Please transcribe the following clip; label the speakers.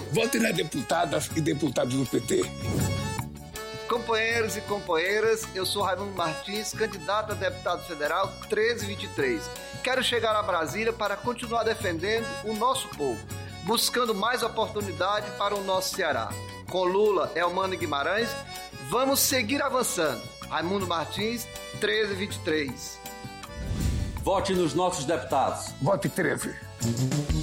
Speaker 1: Vote nas deputadas e deputados do PT.
Speaker 2: Companheiros e companheiras, eu sou Raimundo Martins, candidato a deputado federal 1323. Quero chegar a Brasília para continuar defendendo o nosso povo, buscando mais oportunidade para o nosso Ceará. Com Lula, Elmano e Guimarães, vamos seguir avançando. Raimundo Martins, 1323.
Speaker 3: Vote nos nossos deputados.
Speaker 1: Vote 13.